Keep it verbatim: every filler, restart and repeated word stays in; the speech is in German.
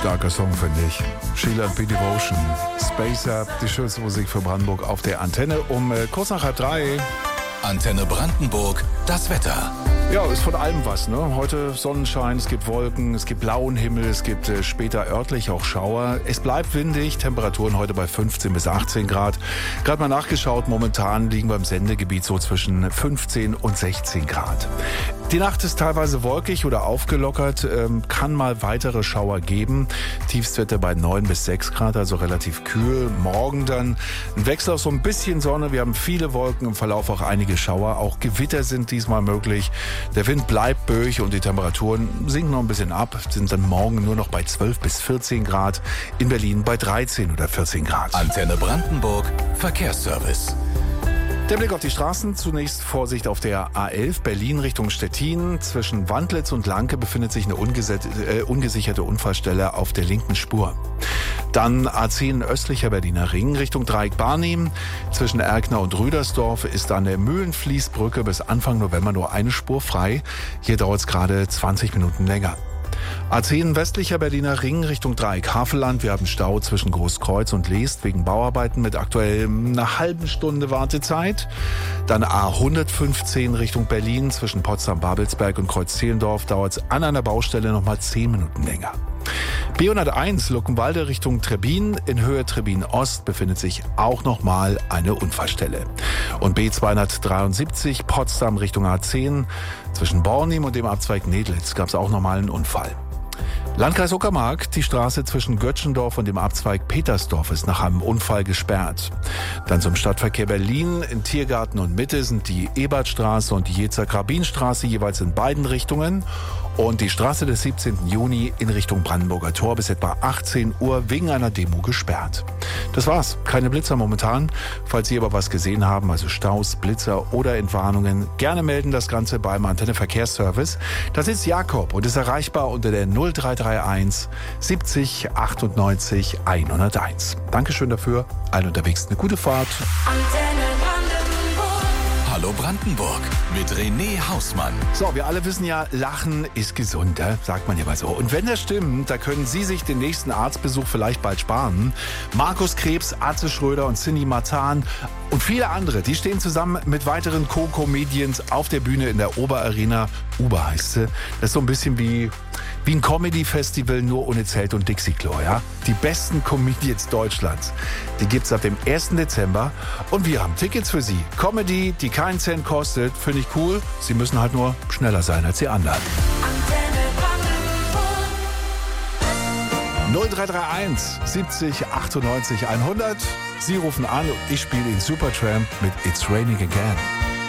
Starker Song, finde ich. Sheila and P. Devotion, Spacer, die schönste Musik für Brandenburg auf der Antenne um äh, kurz nach halb drei. Antenne Brandenburg, das Wetter. Ja, ist von allem was, ne? Heute Sonnenschein, es gibt Wolken, es gibt blauen Himmel, es gibt äh, später örtlich auch Schauer. Es bleibt windig, Temperaturen heute bei fünfzehn bis achtzehn Grad. Gerade mal nachgeschaut, momentan liegen wir im Sendegebiet so zwischen fünfzehn und sechzehn Grad. Die Nacht ist teilweise wolkig oder aufgelockert, ähm, kann mal weitere Schauer geben. Tiefstwerte bei neun bis sechs Grad, also relativ kühl. Morgen dann ein Wechsel auf so ein bisschen Sonne. Wir haben viele Wolken, im Verlauf auch einige Schauer. Auch Gewitter sind diesmal möglich. Der Wind bleibt böig und die Temperaturen sinken noch ein bisschen ab, sind dann morgen nur noch bei zwölf bis vierzehn Grad, in Berlin bei dreizehn oder vierzehn Grad. Antenne Brandenburg, Verkehrsservice. Der Blick auf die Straßen. Zunächst Vorsicht auf der A elf Berlin Richtung Stettin. Zwischen Wandlitz und Lanke befindet sich eine äh, ungesicherte Unfallstelle auf der linken Spur. Dann A zehn östlicher Berliner Ring Richtung Dreieck Barnim. Zwischen Erkner und Rüdersdorf ist an der Mühlenfließbrücke bis Anfang November nur eine Spur frei. Hier dauert es gerade zwanzig Minuten länger. A zehn westlicher Berliner Ring Richtung Dreieck Havelland. Wir haben Stau zwischen Großkreuz und Leest wegen Bauarbeiten mit aktuell einer halben Stunde Wartezeit. Dann A hundertfünfzehn Richtung Berlin zwischen Potsdam-Babelsberg und Kreuz-Zehlendorf dauert es an einer Baustelle nochmal zehn Minuten länger. B hunderteins Luckenwalde Richtung Trebbin. In Höhe Trebbin Ost befindet sich auch nochmal eine Unfallstelle. Und B zweihundertdreiundsiebzig Potsdam Richtung A zehn. Zwischen Bornim und dem Abzweig Nedlitz gab es auch nochmal einen Unfall. Landkreis Uckermark, die Straße zwischen Götzschendorf und dem Abzweig Petersdorf ist nach einem Unfall gesperrt. Dann zum Stadtverkehr Berlin. In Tiergarten und Mitte sind die Ebertstraße und die Jezer-Grabin-Straße jeweils in beiden Richtungen. Und die Straße des siebzehnten Juni in Richtung Brandenburger Tor bis etwa achtzehn Uhr wegen einer Demo gesperrt. Das war's. Keine Blitzer momentan. Falls Sie aber was gesehen haben, also Staus, Blitzer oder Entwarnungen, gerne melden das Ganze beim Antenne Verkehrsservice. Das ist Jakob und ist erreichbar unter der null drei drei eins siebzig achtundneunzig hunderteins. Dankeschön dafür. Allen unterwegs eine gute Fahrt. Antenne Hallo Brandenburg mit René Hausmann. So, wir alle wissen ja, Lachen ist gesund, ja? Sagt man ja mal so. Und wenn das stimmt, da können Sie sich den nächsten Arztbesuch vielleicht bald sparen. Markus Krebs, Atze Schröder und Cindy Matan und viele andere, die stehen zusammen mit weiteren Co-Comedians auf der Bühne in der Oberarena. Uber heißt sie. Das ist so ein bisschen wie, wie ein Comedy-Festival, nur ohne Zelt und Dixie-Klo, ja? Die besten Comedians Deutschlands, die gibt's ab dem ersten Dezember. Und wir haben Tickets für Sie. Comedy, die keinen Cent kostet, finde ich cool. Sie müssen halt nur schneller sein als die anderen. null drei drei eins siebzig achtundneunzig hundert. Sie rufen an und ich spiele Ihnen Supertramp mit It's Raining Again.